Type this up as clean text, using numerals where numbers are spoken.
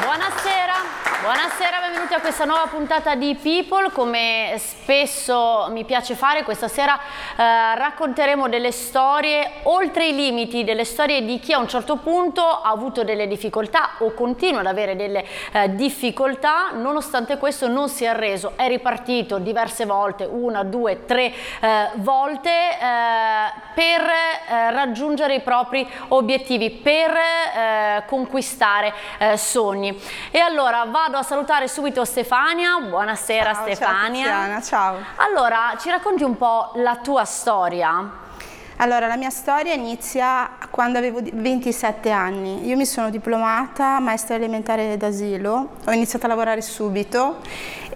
Buonasera, benvenuti a questa nuova puntata di People. Come spesso mi piace fare, questa sera racconteremo delle storie oltre i limiti, delle storie di chi a un certo punto ha avuto delle difficoltà o continua ad avere delle difficoltà, nonostante questo non si è arreso, è ripartito diverse volte, 1, 2, 3 volte per raggiungere i propri obiettivi, per conquistare sogni. E allora vado a salutare subito Stefania. Buonasera. Ciao, Stefania. Ciao Tiziana, ciao. Allora, ci racconti un po' la tua storia? Allora, la mia storia inizia quando avevo 27 anni. Io mi sono diplomata maestra elementare d'asilo, ho iniziato a lavorare subito